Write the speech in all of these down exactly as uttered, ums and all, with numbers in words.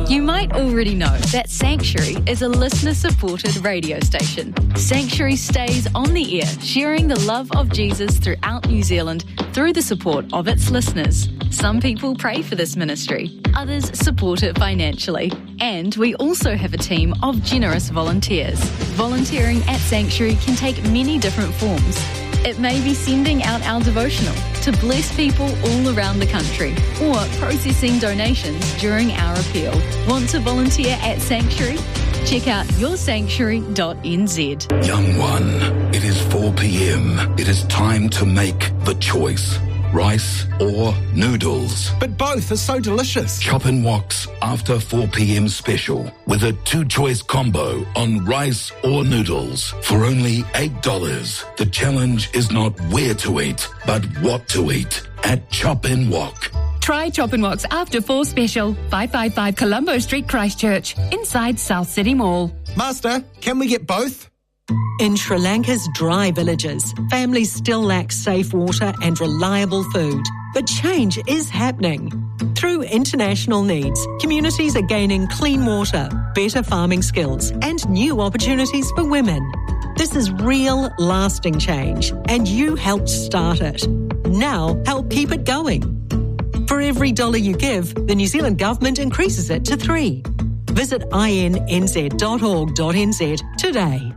You might already know that Sanctuary is a listener-supported radio station. Sanctuary stays on the air, sharing the love of Jesus throughout New Zealand through the support of its listeners. Some people pray for this ministry, others support it financially. And we also have a team of generous volunteers. Volunteering at Sanctuary can take many different forms. It may be sending out our devotional to bless people all around the country, or processing donations during our appeal. Want to volunteer at Sanctuary? Check out your sanctuary dot n z. Young one, it is four p.m. It is time to make the choice. Rice or noodles? But both are so delicious. Chop and Wok's after four p.m. special with a two-choice combo on rice or noodles for only eight dollars. The challenge is not where to eat, but what to eat at Chop and Wok. Try Chop and Wok's After Four Special, five fifty-five Colombo Street, Christchurch, inside South City Mall. Master, can we get both? In Sri Lanka's dry villages, families still lack safe water and reliable food. But change is happening. Through international needs, communities are gaining clean water, better farming skills, and new opportunities for women. This is real, lasting change, and you helped start it. Now, help keep it going. For every dollar you give, the New Zealand Government increases it to three. Visit i n n z dot org dot n z today.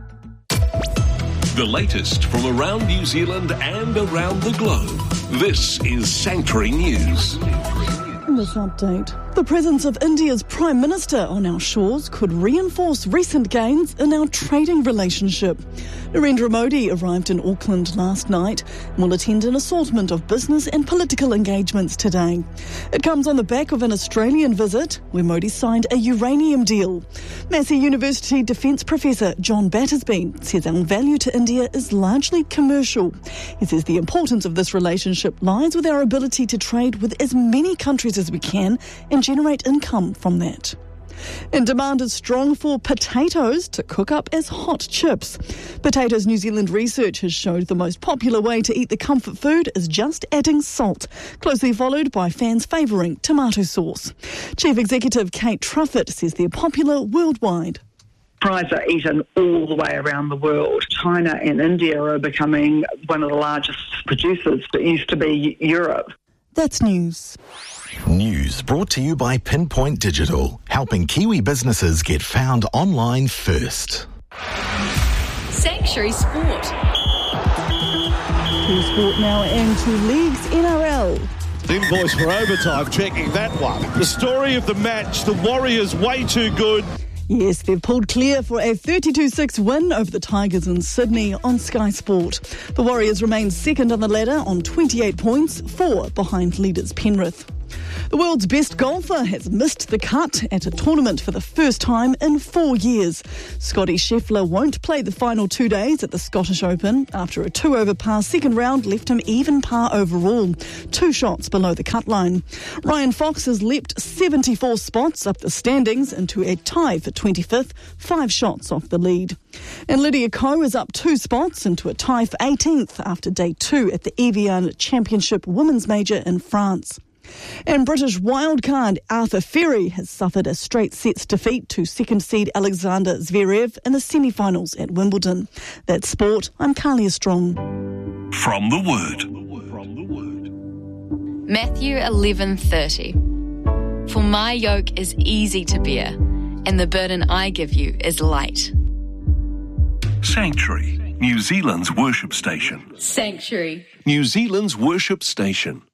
The latest from around New Zealand and around the globe. This is Sanctuary News. In this update, the presence of India's Prime Minister on our shores could reinforce recent gains in our trading relationship. Narendra Modi arrived in Auckland last night and will attend an assortment of business and political engagements today. It comes on the back of an Australian visit where Modi signed a uranium deal. Massey University Defence Professor John Battersby says our value to India is largely commercial. He says the importance of this relationship lies with our ability to trade with as many countries as we can and generate income from that. And demand is strong for potatoes to cook up as hot chips. Potatoes New Zealand research has showed the most popular way to eat the comfort food is just adding salt, closely followed by fans favouring tomato sauce. Chief Executive Kate Truffett says they're popular worldwide. Fries are eaten all the way around the world. China and India are becoming one of the largest producers. It used to be Europe. That's news. News brought to you by Pinpoint Digital, helping Kiwi businesses get found online first. Sanctuary Sport. To sport now and to leagues N R L. Invoice for overtime, checking that one. The story of the match, the Warriors way too good. Yes, they've pulled clear for a thirty-two six win over the Tigers in Sydney on Sky Sport. The Warriors remain second on the ladder on twenty-eight points, four behind leaders Penrith. The world's best golfer has missed the cut at a tournament for the first time in four years. Scotty Scheffler won't play the final two days at the Scottish Open after a two-over par second round left him even par overall, two shots below the cut line. Ryan Fox has leapt seventy-four spots up the standings into a tie for twenty-fifth, five shots off the lead. And Lydia Ko is up two spots into a tie for eighteenth after day two at the Evian Championship Women's Major in France. And British wildcard Arthur Ferry has suffered a straight sets defeat to second seed Alexander Zverev in the semi-finals at Wimbledon. That's sport. I'm Carlia Strong. From the Word. Matthew eleven thirty. For my yoke is easy to bear, and the burden I give you is light. Sanctuary, New Zealand's worship station. Sanctuary. New Zealand's worship station.